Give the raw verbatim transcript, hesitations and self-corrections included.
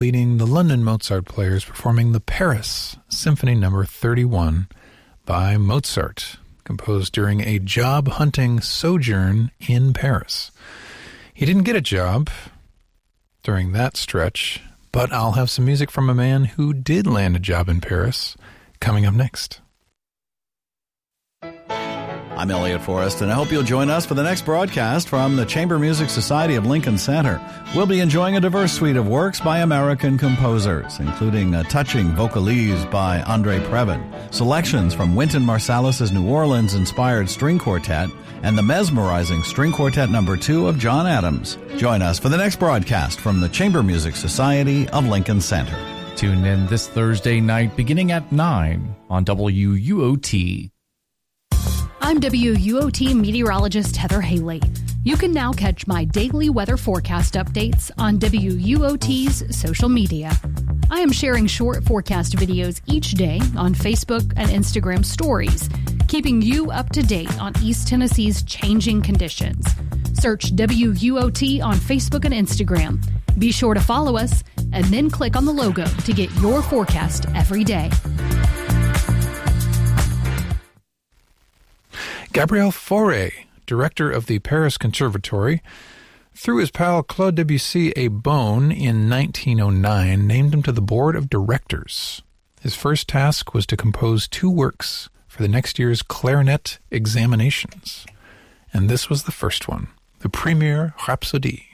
leading the London Mozart players performing the Paris Symphony Number thirty-one by Mozart, composed during a job-hunting sojourn in Paris. He didn't get a job during that stretch, but I'll have some music from a man who did land a job in Paris coming up next. I'm Elliot Forrest, and I hope you'll join us for the next broadcast from the Chamber Music Society of Lincoln Center. We'll be enjoying a diverse suite of works by American composers, including a touching vocalise by Andre Previn, selections from Wynton Marsalis's New Orleans-inspired string quartet, and the mesmerizing string quartet number two of John Adams. Join us for the next broadcast from the Chamber Music Society of Lincoln Center. Tune in this Thursday night beginning at nine on W U O T. I'm W U O T meteorologist Heather Haley. You can now catch my daily weather forecast updates on W U O T's social media. I am sharing short forecast videos each day on Facebook and Instagram stories, keeping you up to date on East Tennessee's changing conditions. Search W U O T on Facebook and Instagram. Be sure to follow us and then click on the logo to get your forecast every day. Gabriel Fauré, director of the Paris Conservatory, threw his pal Claude Debussy a bone in nineteen oh nine, named him to the board of directors. His first task was to compose two works for the next year's clarinet examinations, and this was the first one, the Première Rhapsodie.